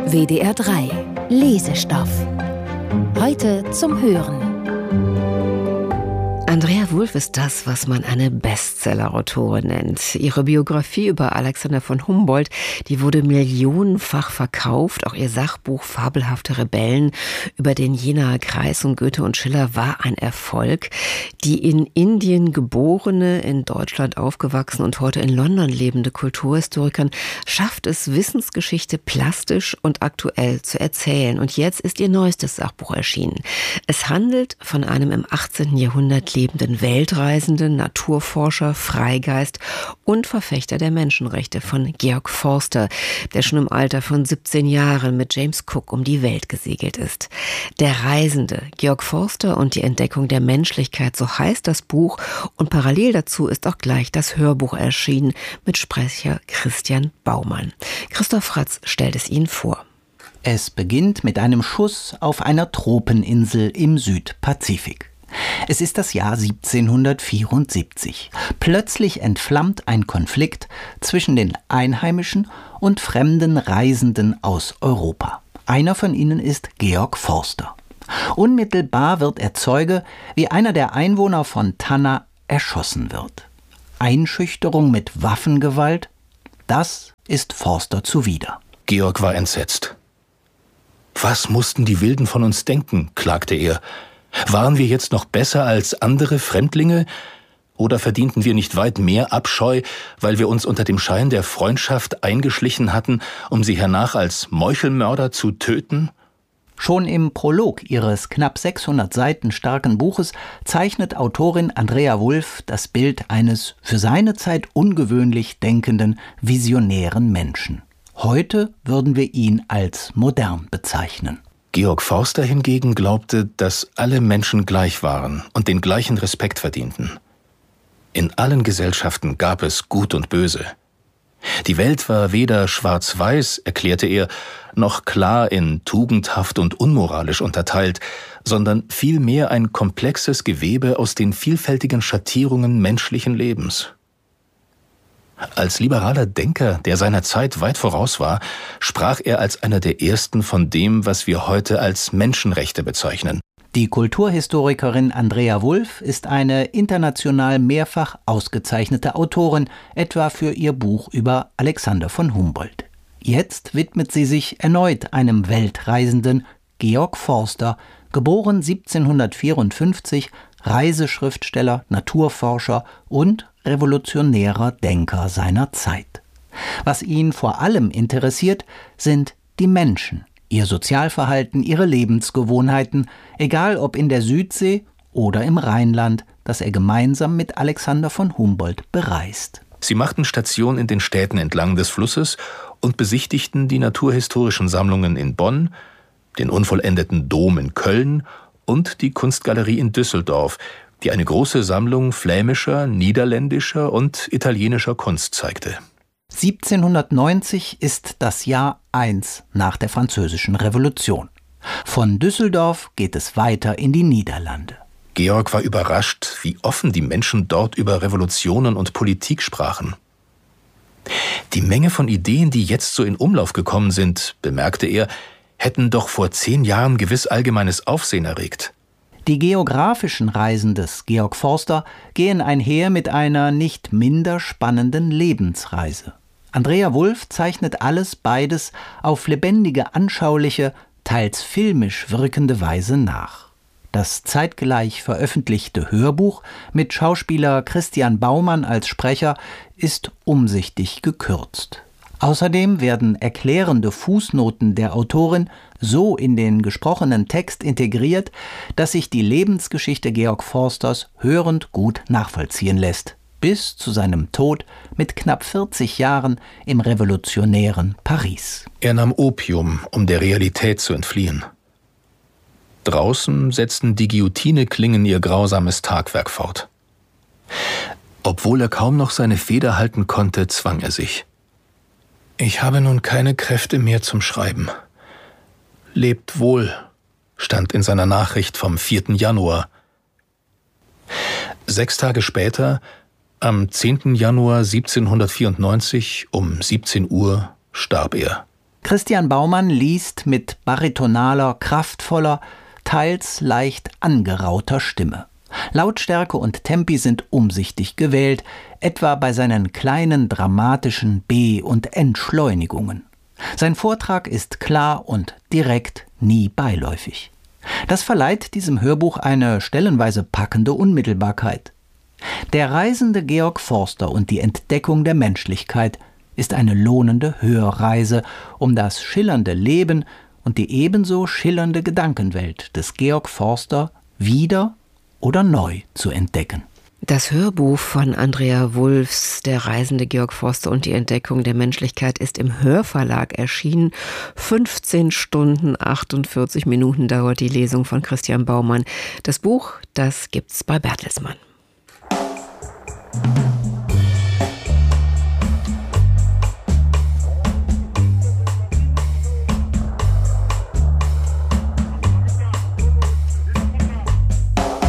WDR 3 Lesestoff. Heute zum Hören. Andrea Wulf ist das, was man eine Bestseller-Autorin nennt. Ihre Biografie über Alexander von Humboldt, die wurde millionenfach verkauft. Auch ihr Sachbuch Fabelhafte Rebellen über den Jenaer Kreis und Goethe und Schiller war ein Erfolg. Die in Indien geborene, in Deutschland aufgewachsene und heute in London lebende Kulturhistorikerin schafft es, Wissensgeschichte plastisch und aktuell zu erzählen. Und jetzt ist ihr neuestes Sachbuch erschienen. Es handelt von einem im 18. Jahrhundert lebenden Weltreisenden, Naturforscher, Freigeist und Verfechter der Menschenrechte von Georg Forster, der schon im Alter von 17 Jahren mit James Cook um die Welt gesegelt ist. Der Reisende, Georg Forster und die Entdeckung der Menschlichkeit, so heißt das Buch, und parallel dazu ist auch gleich das Hörbuch erschienen mit Sprecher Christian Baumann. Christoph Fratz stellt es Ihnen vor. Es beginnt mit einem Schuss auf einer Tropeninsel im Südpazifik. Es ist das Jahr 1774. Plötzlich entflammt ein Konflikt zwischen den Einheimischen und fremden Reisenden aus Europa. Einer von ihnen ist Georg Forster. Unmittelbar wird er Zeuge, wie einer der Einwohner von Tanna erschossen wird. Einschüchterung mit Waffengewalt, das ist Forster zuwider. Georg war entsetzt. Was mussten die Wilden von uns denken, klagte er. Waren wir jetzt noch besser als andere Fremdlinge? Oder verdienten wir nicht weit mehr Abscheu, weil wir uns unter dem Schein der Freundschaft eingeschlichen hatten, um sie hernach als Meuchelmörder zu töten? Schon im Prolog ihres knapp 600 Seiten starken Buches zeichnet Autorin Andrea Wulf das Bild eines für seine Zeit ungewöhnlich denkenden, visionären Menschen. Heute würden wir ihn als modern bezeichnen. Georg Forster hingegen glaubte, dass alle Menschen gleich waren und den gleichen Respekt verdienten. In allen Gesellschaften gab es Gut und Böse. Die Welt war weder schwarz-weiß, erklärte er, noch klar in tugendhaft und unmoralisch unterteilt, sondern vielmehr ein komplexes Gewebe aus den vielfältigen Schattierungen menschlichen Lebens. Als liberaler Denker, der seiner Zeit weit voraus war, sprach er als einer der ersten von dem, was wir heute als Menschenrechte bezeichnen. Die Kulturhistorikerin Andrea Wulf ist eine international mehrfach ausgezeichnete Autorin, etwa für ihr Buch über Alexander von Humboldt. Jetzt widmet sie sich erneut einem Weltreisenden, Georg Forster, geboren 1754, Reiseschriftsteller, Naturforscher und revolutionärer Denker seiner Zeit. Was ihn vor allem interessiert, sind die Menschen, ihr Sozialverhalten, ihre Lebensgewohnheiten, egal ob in der Südsee oder im Rheinland, das er gemeinsam mit Alexander von Humboldt bereist. Sie machten Station in den Städten entlang des Flusses und besichtigten die naturhistorischen Sammlungen in Bonn, den unvollendeten Dom in Köln und die Kunstgalerie in Düsseldorf, die eine große Sammlung flämischer, niederländischer und italienischer Kunst zeigte. 1790 ist das Jahr 1 nach der Französischen Revolution. Von Düsseldorf geht es weiter in die Niederlande. Georg war überrascht, wie offen die Menschen dort über Revolutionen und Politik sprachen. Die Menge von Ideen, die jetzt so in Umlauf gekommen sind, bemerkte er, hätten doch vor 10 Jahren gewiss allgemeines Aufsehen erregt. Die geografischen Reisen des Georg Forster gehen einher mit einer nicht minder spannenden Lebensreise. Andrea Wulf zeichnet beides auf lebendige, anschauliche, teils filmisch wirkende Weise nach. Das zeitgleich veröffentlichte Hörbuch mit Schauspieler Christian Baumann als Sprecher ist umsichtig gekürzt. Außerdem werden erklärende Fußnoten der Autorin so in den gesprochenen Text integriert, dass sich die Lebensgeschichte Georg Forsters hörend gut nachvollziehen lässt, bis zu seinem Tod mit knapp 40 Jahren im revolutionären Paris. Er nahm Opium, um der Realität zu entfliehen. Draußen setzten die Guillotine-Klingen ihr grausames Tagwerk fort. Obwohl er kaum noch seine Feder halten konnte, zwang er sich. »Ich habe nun keine Kräfte mehr zum Schreiben. Lebt wohl«, stand in seiner Nachricht vom 4. Januar. 6 Tage später, am 10. Januar 1794 um 17 Uhr, starb er. Christian Baumann liest mit baritonaler, kraftvoller, teils leicht angerauter Stimme. Lautstärke und Tempi sind umsichtig gewählt, etwa bei seinen kleinen dramatischen B- und Entschleunigungen. Sein Vortrag ist klar und direkt, nie beiläufig. Das verleiht diesem Hörbuch eine stellenweise packende Unmittelbarkeit. Der reisende Georg Forster und die Entdeckung der Menschlichkeit ist eine lohnende Hörreise, um das schillernde Leben und die ebenso schillernde Gedankenwelt des Georg Forster wieder oder neu zu entdecken. Das Hörbuch von Andrea Wulfs, Der reisende Georg Forster und die Entdeckung der Menschlichkeit, ist im Hörverlag erschienen. 15 Stunden, 48 Minuten dauert die Lesung von Christian Baumann. Das Buch, das gibt's bei Bertelsmann.